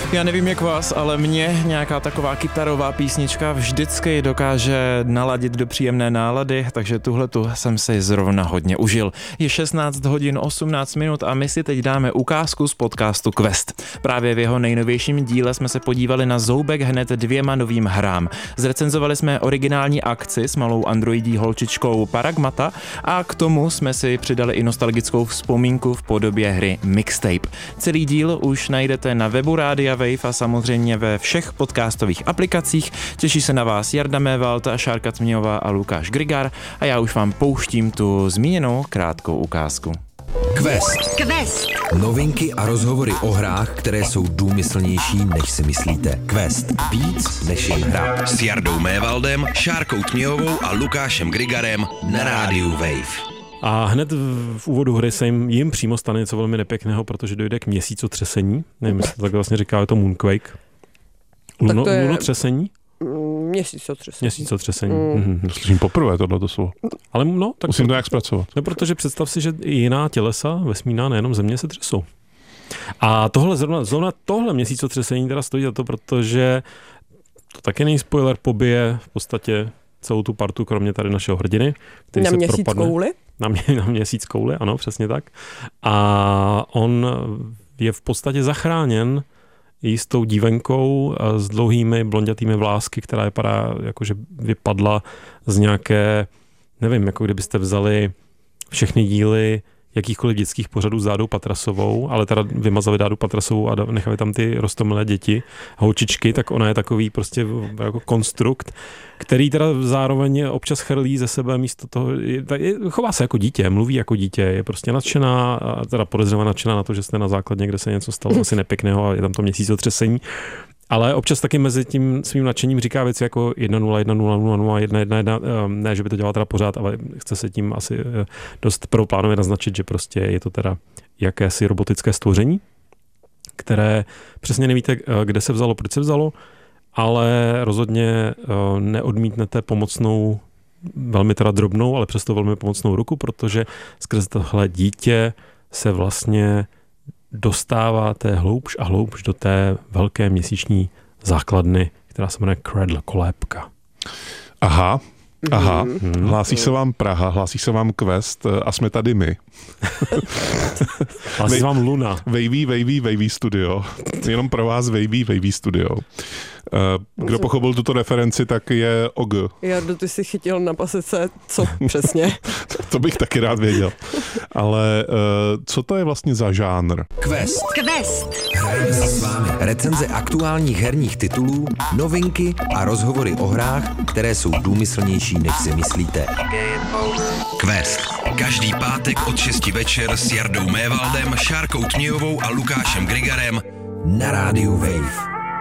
Já nevím jak vás, ale mě nějaká taková kytarová písnička vždycky dokáže naladit do příjemné nálady, takže tuhletu jsem si zrovna hodně užil. Je 16 hodin 18 minut a my si teď dáme ukázku z podcastu Quest. Právě v jeho nejnovějším díle jsme se podívali na zoubek hned 2 novým hrám. Zrecenzovali jsme originální akci s malou androidí holčičkou Paragmata a k tomu jsme si přidali i nostalgickou vzpomínku v podobě hry Mixtape. Celý díl už najdete na webu Rádia Wave a samozřejmě ve všech podcastových aplikacích. Těší se na vás Jarda Mévald, Šárka Tměhová a Lukáš Grigar a já už vám pouštím tu zmíněnou krátkou ukázku. Quest. Novinky a rozhovory o hrách, které jsou důmyslnější, než si myslíte. Quest. Víc než jen hra. S Jardou Mévaldem, Šárkou Tměhovou a Lukášem Grigarem na rádiu Wave. A hned v úvodu hry se jim přímo stane něco velmi nepěkného, protože dojde k měsícotřesení. Nevím, jestli to tak vlastně říká, je to Moonquake. Lunotřesení? Měsícotřesení. Slyším poprvé tohleto slovo. Ale no, tak musím to nějak zpracovat. No, protože představ si, že i jiná tělesa vesmírná, nejenom Země, se třesou. A zrovna tohle měsícotřesení teda stojí za to, protože to taky není spoiler, pobije v podstatě celou tu partu, kromě tady našeho hrdiny, který na se měsíc propadne. Kouli? Na měsíc kouli, ano, přesně tak. A on je v podstatě zachráněn jistou dívenkou s dlouhými blondětými vlásky, která vypadá jako, že vypadla z nějaké, nevím, jako kdybyste vzali všechny díly jakýchkoliv dětských pořadů s Dádou Patrasovou, ale teda vymazali Dádu Patrasovou a nechali tam ty roztomilé děti, holčičky, tak ona je takový prostě jako konstrukt, který teda zároveň občas chrlí ze sebe místo toho, chová se jako dítě, mluví jako dítě, je prostě nadšená, teda podezřelá nadšená na to, že jste na základně, kde se něco stalo asi nepěkného a je tam to měsícotřesení. Ale občas taky mezi tím svým nadšením říká věci jako 1-0, ne, že by to dělala teda pořád, ale chce se tím asi dost prvoplánově naznačit, že prostě je to teda jakési robotické stvoření, které přesně nevíte, kde se vzalo, proč se vzalo, ale rozhodně neodmítnete pomocnou, velmi teda drobnou, ale přesto velmi pomocnou ruku, protože skrze tohle dítě se vlastně dostáváte hloubš a hloubš do té velké měsíční základny, která se jmenuje Cradle, kolébka. Aha. Hlásí se vám Praha, hlásí se vám Quest a jsme tady my. Hlásí se vám Luna. Wavy Studio. Jenom pro vás Wavy Studio. Kdo pochopil tuto referenci, tak je OG. Jardo, ty jsi chytil na pasece, co přesně? To bych taky rád věděl. Ale co to je vlastně za žánr? Quest. Hrajeme si s vámi recenze aktuálních herních titulů, novinky a rozhovory o hrách, které jsou důmyslnější, než si myslíte. Quest. Každý pátek od 6 večer s Jardou Mévaldem, Šárkou Tměhovou a Lukášem Grigarem Na rádiu Wave.